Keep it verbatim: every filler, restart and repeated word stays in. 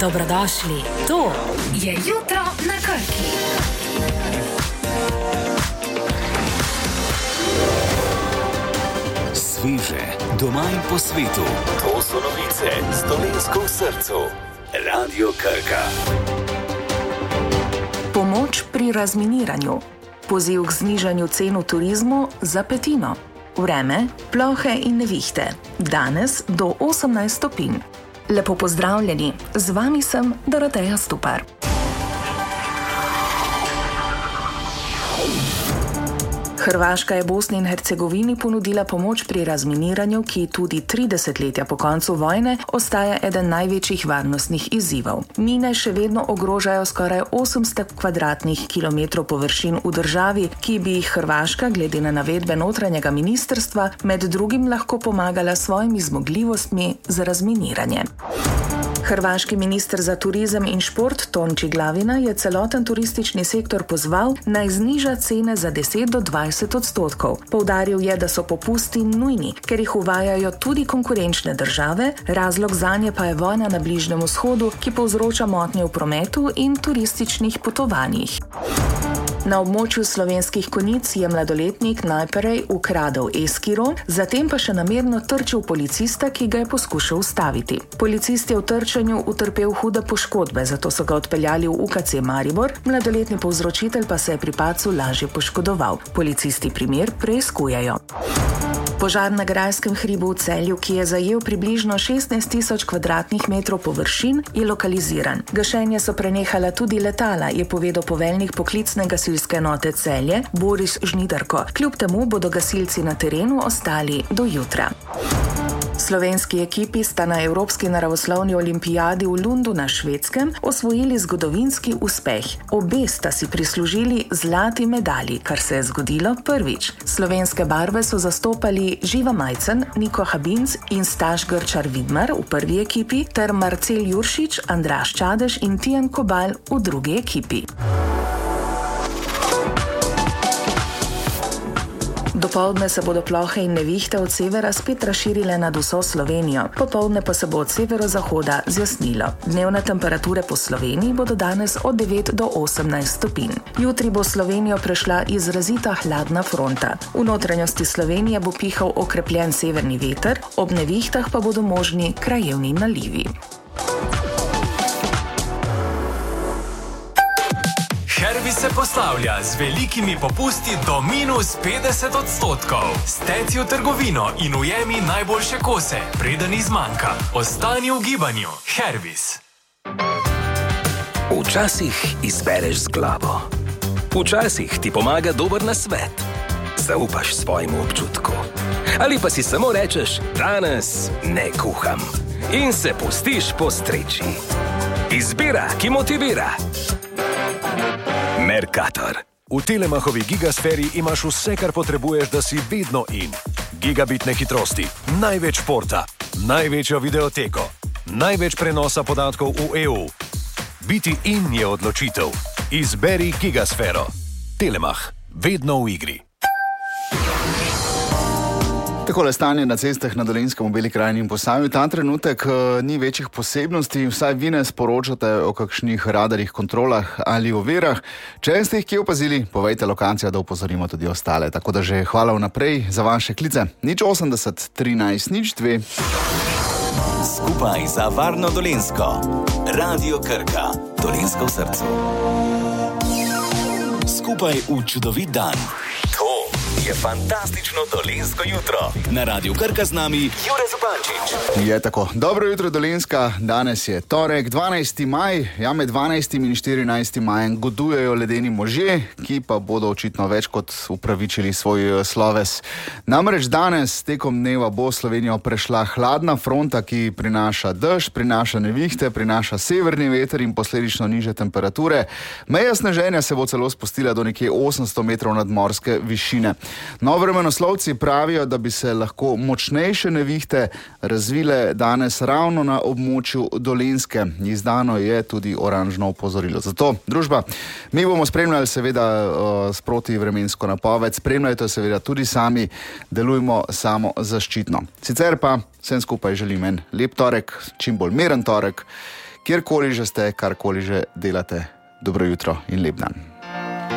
Dobrodošli. To je Jutro na Krki. Sveže, doma in po svetu. To so novice z Dolenjsko v srcu. Radio Krka. Pomoč pri razminiranju. Poziv k znižanju cen v turizmu za petino. Vreme, plohe in nevihte. Danes do osemnajst stopinj. Lepo pozdravljeni, z vami sem Doroteja Stupar. Hrvaška je Bosni in Hercegovini ponudila pomoč pri razminiranju, ki tudi tri desetletja po koncu vojne ostaja eden največjih varnostnih izzivov. Mine še vedno ogrožajo skoraj osemsto kvadratnih kilometrov površin v državi, ki bi jih Hrvaška, glede na navedbe notranjega ministrstva, med drugim lahko pomagala s svojimi zmogljivostmi za razminiranje. Hrvaški minister za turizem in šport Tonči Glavina je celoten turistični sektor pozval, naj zniža cene za deset do dvajset odstotkov. Poudaril je, da so popusti nujni, ker jih uvajajo tudi konkurenčne države, razlog zanje pa je vojna na Bližnjem vzhodu, ki povzroča motnje v prometu in turističnih potovanjih. Na območju Slovenskih Konjic je mladoletnik najprej ukradel eskiro, zatem pa še namerno trčil policista, ki ga je poskušal ustaviti. Policist je v trčenju utrpel hude poškodbe, zato so ga odpeljali v U K C Maribor, mladoletni povzročitelj pa se je pri padcu lažje poškodoval. Policisti primer preiskujejo. Požar na Grajskem hribu v Celju, ki je zajel približno šestnajst tisoč kvadratnih metrov površin, je lokaliziran. Gašenje so prenehala tudi letala, je povedal poveljnik poklicne gasilske enote Celje Boris Žnidarko. Kljub temu bodo gasilci na terenu ostali do jutra. Slovenski ekipi sta na Evropski naravoslovni olimpijadi v Lundu na Švedskem osvojili zgodovinski uspeh. Obe sta si prislužili zlati medalji, kar se je zgodilo prvič. Slovenske barve so zastopali Živa Majcen, Niko Habinc in Staš Grčar Vidmar v prvi ekipi ter Marcel Juršič, Andraž Čadež in Tijan Kobal v drugi ekipi. Dopoldne se bodo plohe in nevihte od severa spet razširile nad vso Slovenijo, popoldne pa se bo od severozahoda zjasnilo. Dnevne temperature po Sloveniji bodo danes od devet do osemnajst stopinj. Jutri bo Slovenijo prešla izrazita hladna fronta. V notranjosti Slovenije bo pihal okrepljen severni veter, ob nevihtah pa bodo možni krajevni nalivi. Hervis se poslavlja z velikimi popusti do minus petdeset odstotkov. Steci v trgovino in ujemi najboljše kose, preden izmanjka. Ostani v gibanju. Hervis. Včasih izbereš z glavo. Včasih ti pomaga dober nasvet. Zaupaš svojemu občutku. Ali pa si samo rečeš, danes ne kuham. In se pustiš postreči. Izbira, ki motivira. Mercator. V Telemachovi gigasferi imaš vse, kar potrebuješ, da si vedno in. Gigabitne hitrosti, največ športa, največjo videoteko, največ prenosa podatkov v E U. Biti in je odločitev. Izberi gigasfero. Telemach. Vedno v igri. Takole stanje na cestah na Dolenjskem, v Beli krajini in Posavju. Ta trenutek uh, ni večjih posebnosti, vsaj vi ne sporočate o kakšnih radarjih, kontrolah ali ovirah. Če ste jih kje opazili, povejte lokacijo, da upozorimo tudi ostale. Tako da že hvala vnaprej za vaše klice. nič osemdeset, trinajst, nič dve. Skupaj za varno Dolenjsko. Radio Krka. Dolenjsko v srcu. Skupaj v čudovit dan. To je fantastično dolenjsko jutro. Na Radio Krka z nami Jure Zupančič. Je tako. Dobro jutro Dolenjska. Danes je torek, dvanajsti maj. Ja, med dvanajstim in štirinajstim majem godujejo ledeni možje, ki pa bodo očitno več kot upravičili svoj sloves. Namreč danes tekom dneva bo Slovenijo prešla hladna fronta, ki prinaša dež, prinaša nevihte, prinaša severni veter in posledično nižje temperature. Meja sneženja se bo celo spustila do nekje osemsto metrov nadmorske višine. No, vremenoslovci pravijo, da bi se lahko močnejše nevihte razvile danes ravno na območju Dolenjske. Izdano je tudi oranžno opozorilo. Zato, družba, mi bomo spremljali seveda uh, sproti vremensko napoved, spremljajte seveda tudi sami, delujmo samo zaščitno. Sicer pa vsem skupaj želim en lep torek, čim bolj miren torek, Kjerkoli že ste, karkoli že delate, dobro jutro in lep dan.